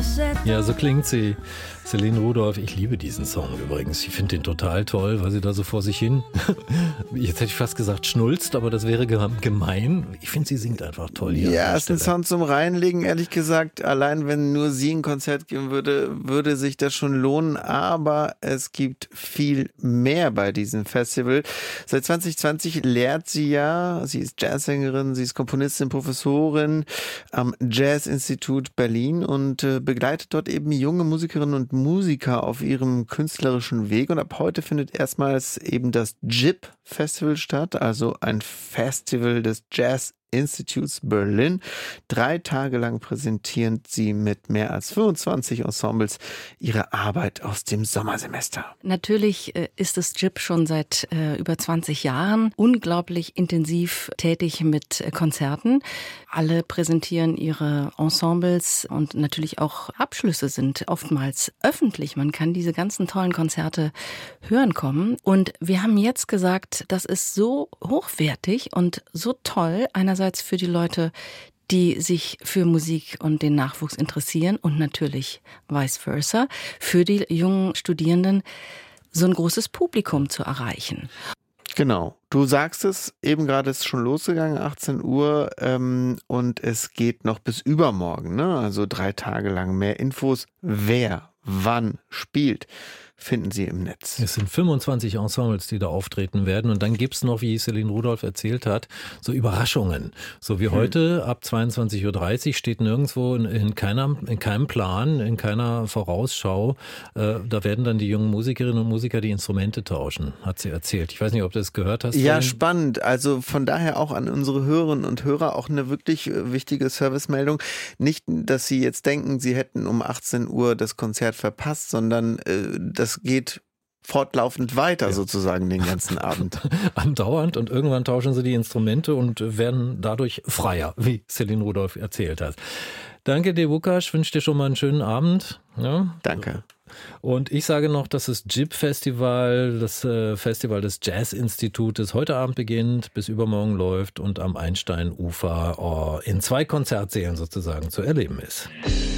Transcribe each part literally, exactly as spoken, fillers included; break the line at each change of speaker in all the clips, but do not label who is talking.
Ja, so klingt sie. Céline Rudolph, ich liebe diesen Song übrigens. Ich finde den total toll, weil sie da so vor sich hin, jetzt hätte ich fast gesagt schnulzt, aber das wäre gemein. Ich finde, sie singt einfach toll.
Ja, ist ein Song zum Reinlegen, ehrlich gesagt. Allein wenn nur sie ein Konzert geben würde, würde sich das schon lohnen. Aber es gibt viel mehr bei diesem Festival. Seit zwanzig zwanzig lehrt sie ja, sie ist Jazzsängerin, sie ist Komponistin, Professorin am Jazz-Institut Berlin und äh, begleitet dort eben junge Musikerinnen und Musiker auf ihrem künstlerischen Weg. Und ab heute findet erstmals eben das J I P-Festival statt, also ein Festival des Jazz Institutes Berlin. Drei Tage lang präsentieren sie mit mehr als fünfundzwanzig Ensembles ihre Arbeit aus dem Sommersemester.
Natürlich ist das J I P schon seit äh, über zwanzig Jahren unglaublich intensiv tätig mit Konzerten. Alle präsentieren ihre Ensembles und natürlich auch Abschlüsse sind oftmals öffentlich. Man kann diese ganzen tollen Konzerte hören kommen. Und wir haben jetzt gesagt, das ist so hochwertig und so toll, einerseits für die Leute, die sich für Musik und den Nachwuchs interessieren und natürlich vice versa, für die jungen Studierenden so ein großes Publikum zu erreichen.
Genau. Du sagst es, eben gerade ist schon losgegangen, achtzehn Uhr, ähm, und es geht noch bis übermorgen, ne? Also drei Tage lang. Mehr Infos, wer, wann spielt, finden Sie im Netz.
Es sind fünfundzwanzig Ensembles, die da auftreten werden. Und dann gibt's noch, wie Céline Rudolph erzählt hat, so Überraschungen. So wie hm. heute ab zweiundzwanzig Uhr dreißig steht nirgendwo in, in, keiner, in keinem Plan, in keiner Vorausschau. Äh, da werden dann die jungen Musikerinnen und Musiker die Instrumente tauschen, hat sie erzählt. Ich weiß nicht, ob du das gehört hast.
Ja,
vorhin.
Spannend. Also von daher auch an unsere Hörerinnen und Hörer auch eine wirklich wichtige Servicemeldung. Nicht, dass Sie jetzt denken, Sie hätten um achtzehn Uhr das Konzert verpasst, sondern äh, das Das geht fortlaufend weiter, ja, sozusagen den ganzen Abend.
Andauernd, und irgendwann tauschen sie die Instrumente und werden dadurch freier, wie Céline Rudolph erzählt hat. Danke dir, Vukaš, wünsche dir schon mal einen schönen Abend. Ja?
Danke.
Und ich sage noch, dass das J I P-Festival, das äh, Festival des Jazz-Institutes, heute Abend beginnt, bis übermorgen läuft und am Einstein-Ufer oh, in zwei Konzertsälen sozusagen zu erleben ist.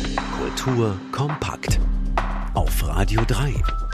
Kultur kompakt auf Radio drei.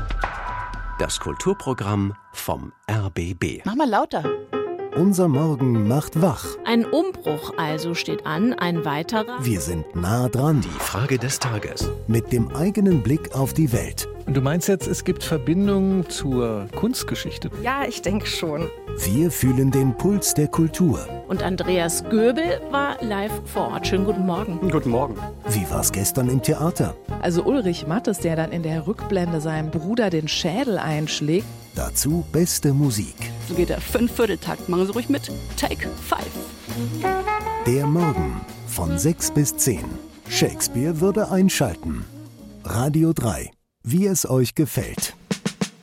Das Kulturprogramm vom R B B.
Mach mal lauter.
Unser Morgen macht wach.
Ein Umbruch also steht an, ein weiterer.
Wir sind nah dran.
Die Frage des Tages.
Mit dem eigenen Blick auf die Welt.
Und du meinst jetzt, es gibt Verbindungen zur Kunstgeschichte?
Ja, ich denke schon.
Wir fühlen den Puls der Kultur.
Und Andreas Göbel war live vor Ort. Schönen guten Morgen.
Guten Morgen.
Wie war's gestern im Theater?
Also Ulrich Mattes, der dann in der Rückblende seinem Bruder den Schädel einschlägt.
Dazu beste Musik.
So geht der Fünfvierteltakt. Machen Sie ruhig mit. Take five.
Der Morgen von sechs bis zehn. Shakespeare würde einschalten. Radio drei. Wie es euch gefällt.